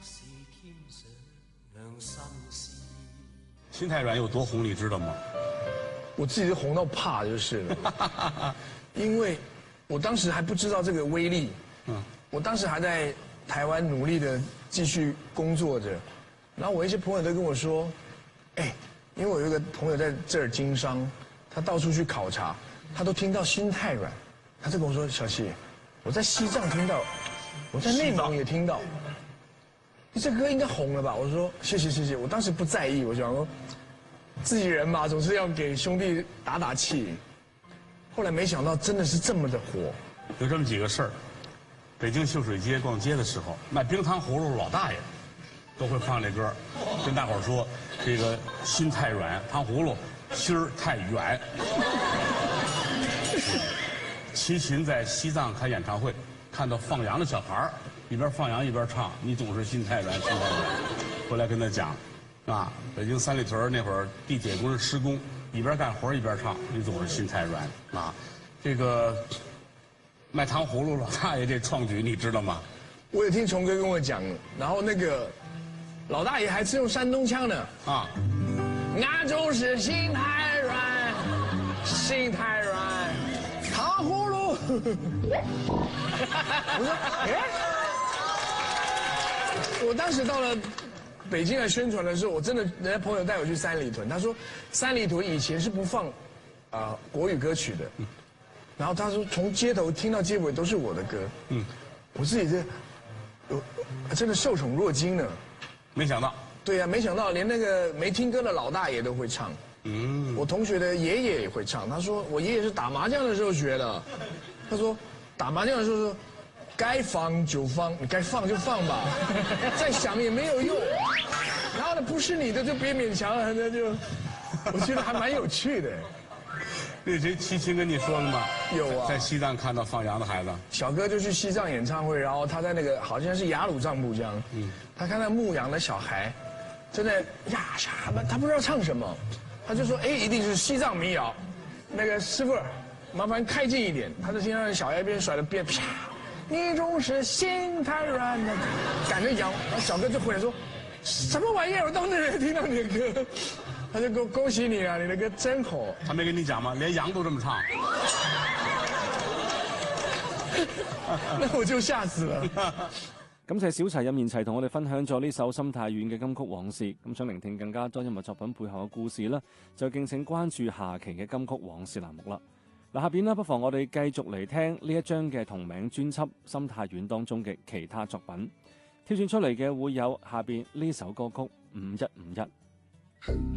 心太软有多红，你知道吗？ 我自己就红到怕就是了，因为我当时还不知道这个威力。我当时还在台湾努力的继续工作着，然后我一些朋友都跟我说，哎，因为我有一个朋友在这儿经商，他到处去考察，他都听到心太软，他就跟我说，小希，我在西藏听到，我在内蒙也听到，你这歌应该红了吧？我说谢谢谢谢，我当时不在意，我想说自己人嘛，总是要给兄弟打打气。后来没想到真的是这么的火， 有这么几个事儿。北京秀水街逛街的时候，卖冰糖葫芦老大爷都会放这歌，跟大伙儿说这个心太软，糖葫芦心儿太远。齐秦在西藏开演唱会，看到放羊的小孩儿一边放羊一边唱，你总是心太软，心太软。后来跟他讲，啊，北京三里屯那会儿地铁工人施工，一边干活一边唱，你总是心太软啊。这个卖糖葫芦老大爷这创举你知道吗？ 我也听虫哥跟我讲，然后那个老大爷还是用山东腔呢。啊，俺就是心太软，心太软，糖葫芦。我说，哎，我当时到了北京来宣传的时候，我真的人家朋友带我去三里屯，他说三里屯以前是不放国语歌曲的。然后他说，从街头听到街尾都是我的歌。我自己真的受宠若惊呢。 没想到。 对呀，没想到连那个没听歌的老大爷都会唱。我同学的爷爷也会唱。他说我爷爷是打麻将的时候学的。他说打麻将的时候说，该放就放，你该放就放吧，再想也没有用。然后呢，不是你的就别勉强了，那就我觉得还蛮有趣的。 那谁齐秦跟你说了吗？ 有啊， 在西藏看到放羊的孩子， 小哥就去西藏演唱会，然后他在那个好像是雅鲁藏布江，他看到牧羊的小孩，正在呀啥嘛，他不知道唱什么，他就说哎，一定是西藏民谣，那个师傅，麻烦开近一点，他就听到小孩一边甩着鞭，啪，你总是心太软，赶着羊，然后小哥就回来说，什么玩意儿，我都能听到你的歌。他就恭喜你啊，你的歌真好。 他没跟你讲吗？连羊都这么唱。 那我就嚇死了。 感謝小齊任賢齊同我哋分享咗呢首心太軟嘅金曲往事。咁想聆聽更加多音樂作品背後嘅故事啦，就敬請關注下期嘅金曲往事欄目啦。嗱，下邊呢，不妨我哋繼續嚟聽呢一張嘅同名專輯《心太軟》當中嘅其他作品。挑選出嚟嘅會有下邊呢首歌曲《5151》。